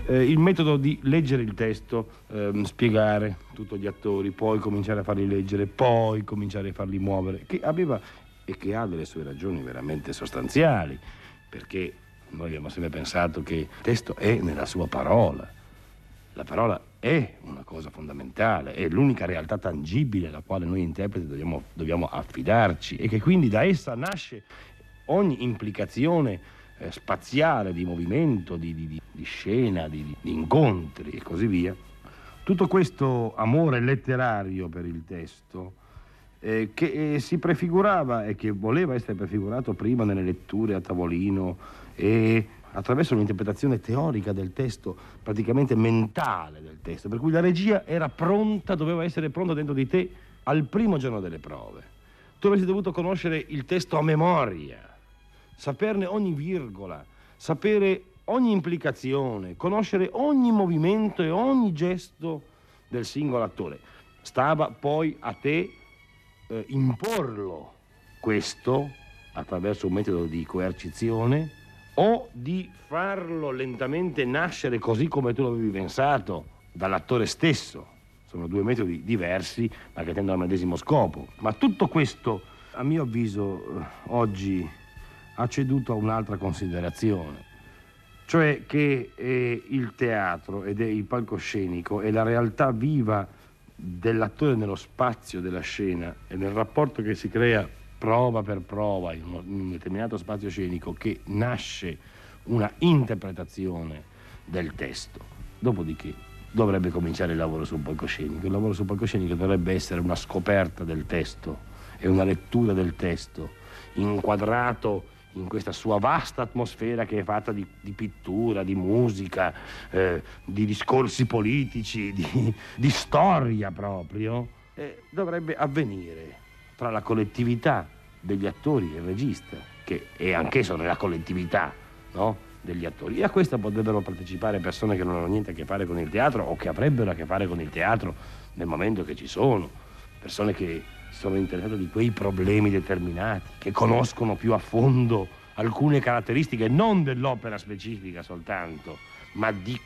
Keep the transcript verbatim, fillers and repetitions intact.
Eh, il metodo di leggere il testo, ehm, spiegare tutto agli attori, poi cominciare a farli leggere, poi cominciare a farli muovere, che aveva e che ha delle sue ragioni veramente sostanziali, perché noi abbiamo sempre pensato che il testo è nella sua parola. La parola è una cosa fondamentale, è l'unica realtà tangibile alla quale noi interpreti dobbiamo, dobbiamo affidarci, e che quindi da essa nasce ogni implicazione eh, spaziale, di movimento, di, di, di scena, di, di incontri e così via. Tutto questo amore letterario per il testo eh, che eh, si prefigurava e che voleva essere prefigurato prima nelle letture a tavolino e attraverso un'interpretazione teorica del testo, praticamente mentale del testo, per cui la regia era pronta, doveva essere pronta dentro di te al primo giorno delle prove. Tu avresti dovuto conoscere il testo a memoria, saperne ogni virgola, sapere ogni implicazione, conoscere ogni movimento e ogni gesto del singolo attore. Stava poi a te eh, imporlo questo attraverso un metodo di coercizione, o di farlo lentamente nascere così come tu l'avevi pensato dall'attore stesso. Sono due metodi diversi ma che tendono al medesimo scopo. Ma tutto questo, a mio avviso, oggi ha ceduto a un'altra considerazione, cioè che eh, il teatro ed è il palcoscenico è la realtà viva dell'attore nello spazio della scena e nel rapporto che si crea prova per prova in un determinato spazio scenico, che nasce una interpretazione del testo. Dopodiché dovrebbe cominciare il lavoro sul palcoscenico. Il lavoro sul palcoscenico dovrebbe essere una scoperta del testo e una lettura del testo inquadrato in questa sua vasta atmosfera che è fatta di, di pittura, di musica, eh, di discorsi politici, di, di storia proprio. Eh, dovrebbe avvenire tra la collettività degli attori e il regista, che è anch'esso nella collettività, no? Degli attori. E a questa potrebbero partecipare persone che non hanno niente a che fare con il teatro o che avrebbero a che fare con il teatro nel momento che ci sono. Persone che sono interessate di quei problemi determinati, che conoscono più a fondo alcune caratteristiche non dell'opera specifica soltanto, ma di